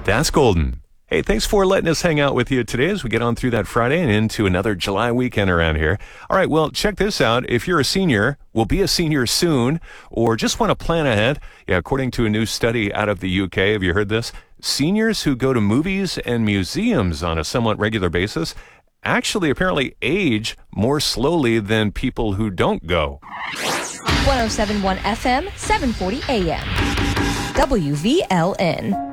That's golden. Hey, thanks for letting us hang out with you today as we get on through that Friday and into another July weekend around here. All right, well, check this out. If you're a senior, will be a senior soon, or just want to plan ahead, according to a new study out of the UK, have you heard this? Seniors who go to movies and museums on a somewhat regular basis actually apparently age more slowly than people who don't go. 107.1 FM, 740 AM. WVLN.